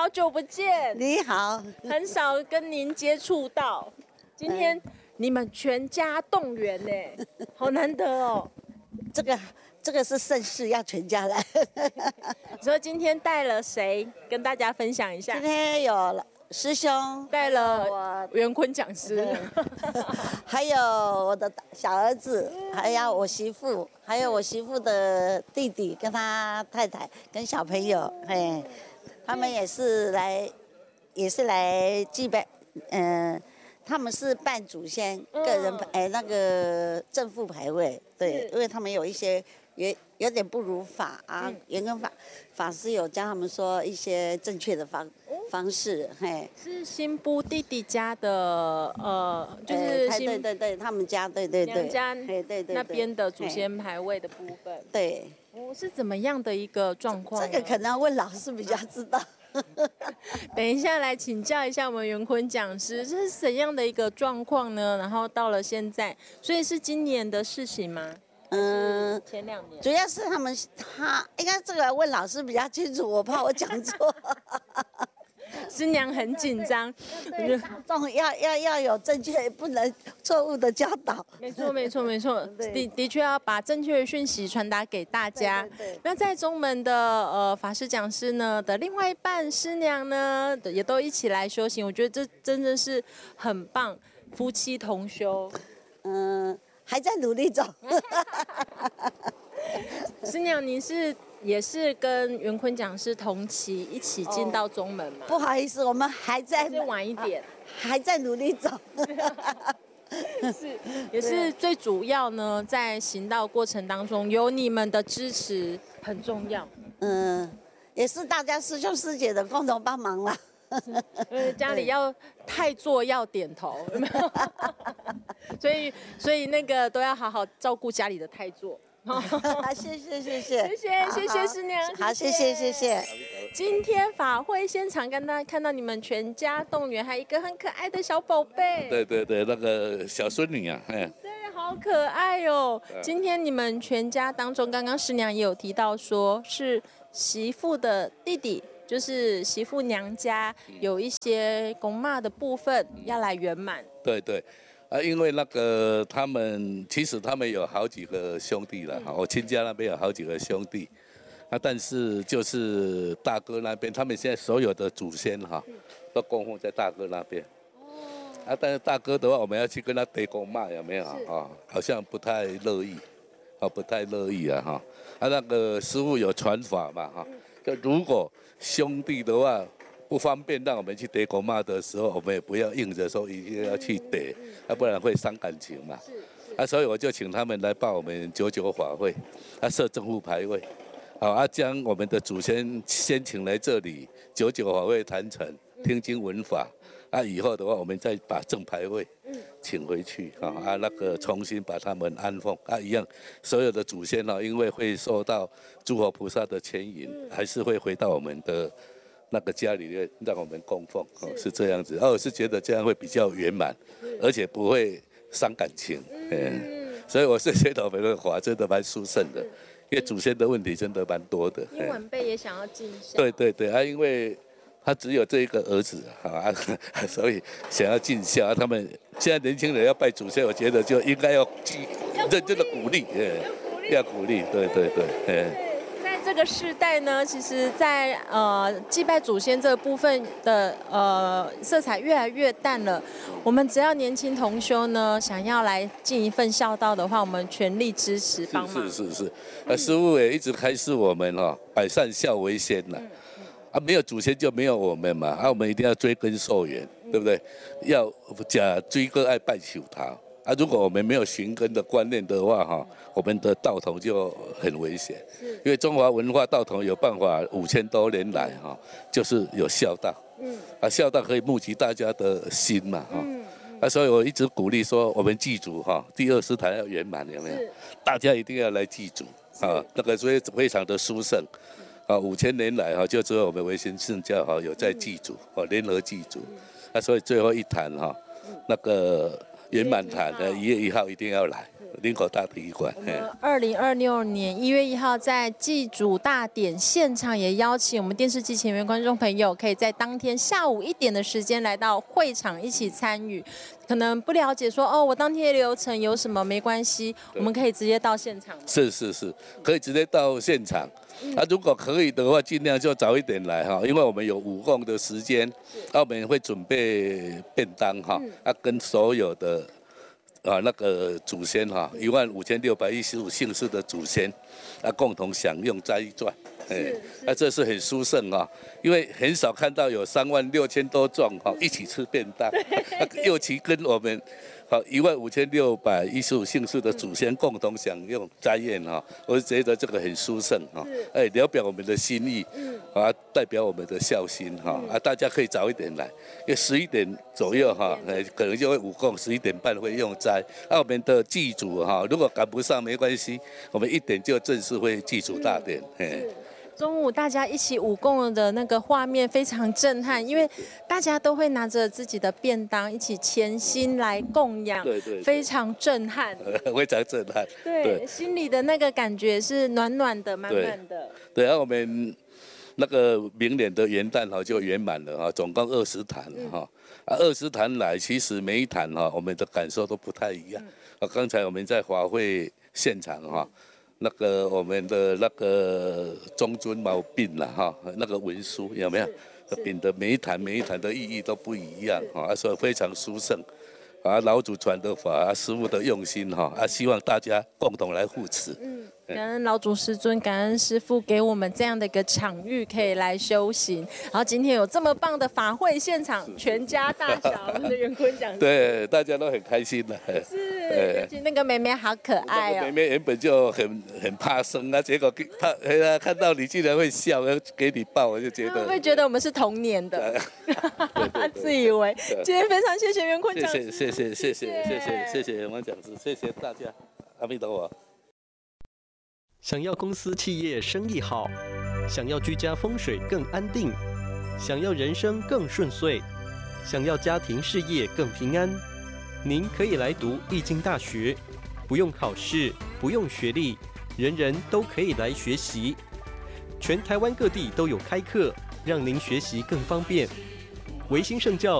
好久不见， 你好， 很少跟您接触到。今天你们全家动员呢，好难得哦。 这个是盛事，要全家来。 所以今天带了谁跟大家分享一下？ 今天有师兄， 带了袁坤讲师， 还有我的小儿子，还有我媳妇，还有我媳妇的弟弟跟他太太跟小朋友，他们也是来祭拜，他们是拜祖先，个人那个正副牌位，对，因为他们有一些有点不如法啊，袁根法师有教他们说一些正确的方式， 是新布弟弟家的就是对，他们家对娘家对那边的祖先牌位的部分， 对， 是怎么样的一个状况？ 这个可能问老师比较知道。 等一下来请教一下我们袁坤讲师，这是怎样的一个状况呢？然后到了现在，所以是今年的事情吗？前2年。主要是他应该这个问老师比较清楚，我怕我讲错。 师娘很紧张， 对大众要有正确，不能错误的教导。 没错，的确要把正确的讯息传达给大家。 对。 那在中门的法师讲师呢的另外一半师娘呢，也都一起来修行，我觉得这真的是很棒，夫妻同修。 还在努力中。 师娘，您也是跟袁坤讲师同期一起进到中门吗？ 不好意思，我们还在晚一点， 还在努力中。 也是最主要呢，在行道过程当中，有你们的支持很重要。 也是大家师兄师姐的共同帮忙啦。 家里要太做要点头，有没有？所以那个都要好好照顾家里的太座。 谢谢师娘， 好，谢谢。 今天法会现场看到你们全家动员，还有一个很可爱的小宝贝。 对，那个小孙女啊， 对，好可爱哦。今天你们全家当中，刚刚师娘也有提到说是媳妇的弟弟。就是媳妇娘家有一些公妈的部分要来圆满。对， 因为那个其实他们有好几个兄弟了，我亲家那边有好几个兄弟，但是就是大哥那边，他们现在所有的祖先都供奉在大哥那边。但是大哥的话，我们要去跟他对公妈有没有好像不太乐意，那个师父有传法嘛就如果兄弟的话不方便让我们去逮公妈的时候，我们也不要硬着说一定要去逮，不然会伤感情嘛。所以我就请他们来报我们99法会，设正副牌位，将我们的祖先先请来这里99法会坛城听经闻法，以后的话我们再把正牌位请回去那个重新把他们安奉一样，所有的祖先因为会受到诸佛菩萨的牵引，还是会回到我们的那个家里面让我们供奉是这样子。我是觉得这样会比较圆满，而且不会伤感情。所以我是觉得我们的法真的蛮殊胜的，因为祖先的问题真的蛮多的。 因为晚辈也想要尽孝。 对，因为他只有这一个儿子所以想要尽孝。他们现在年轻人要拜祖先，我觉得就应该要认真的鼓励，要鼓励，对。 在这个世代呢，其实在祭拜祖先这个部分的色彩越来越淡了。我们只要年轻同修呢，想要来尽一份孝道的话，我们全力支持帮忙。 是。师父也一直开示我们百善孝为先呐。没有祖先就没有我们嘛，我们一定要追根溯源，对不对？要假追根爱拜求他如果我们没有寻根的观念的话我们的道统就很危险。因为中华文化道统有办法5000多年来就是有孝道，孝道可以募集大家的心嘛所以我一直鼓励说，我们祭祖第20坛要圆满，有没有？大家一定要来祭祖那个所以非常的殊胜。5000年来就只有我们维新圣教有在祭祖联合祭祖所以最后一坛那个圆满坛1月1号一定要来林口大体育馆。 2026年1月1号在祭祖大典现场，也邀请我们电视机前面观众朋友，可以在当天下午1点的时间来到会场一起参与。可能不了解说我当天的流程有什么，没关系，我们可以直接到现场。 是，可以直接到现场。如果可以的话，尽量就早一点来哈，因为我们有午供的时间，我们会准备便当哈，跟所有的那个祖先哈，15615姓氏的祖先，共同享用斋馔。这是很殊胜啊，因为很少看到有36000多幢一起吃便当，尤其跟我们15615姓氏的祖先共同享用斋宴我是觉得这个很殊胜聊表我们的心意代表我们的孝心大家可以早一点来，因为11点左右可能就会午供，11点半会用斋。我们的祭祖如果赶不上没关系，我们1点就正式会祭祖大典。 中午大家一起午供的那个画面非常震撼，因为大家都会拿着自己的便当一起虔心来供养， 对， 非常震撼， 非常震撼。 对，心里的那个感觉是暖暖的、满满的。 对，我们那个明年的元旦就圆满了总共20坛20坛来，其实每一坛我们的感受都不太一样。刚才我们在华会现场那个我们的那个中尊毛病了那个文书有没有？饼的每一坛的意义都不一样所以非常殊胜老祖传的法师父的用心希望大家共同来护持。 感恩老祖师尊，感恩师父给我们这样的一个场域可以来修行。然后今天有这么棒的法会现场，全家大小，我们的元坤讲师对，大家都很开心的。 而且那个妹妹好可爱妹妹原本就很怕生结果她看到你竟然会笑，给你抱，我就觉得会觉得我们是同年的，自以为。今天非常谢谢元坤讲师， 谢谢元坤讲师，谢谢大家，阿弥陀佛。 想要公司企业生意好，想要居家风水更安定，想要人生更顺遂，想要家庭事业更平安，您可以来读易经大学，不用考试，不用学历，人人都可以来学习。全台湾各地都有开课，让您学习更方便。维新圣教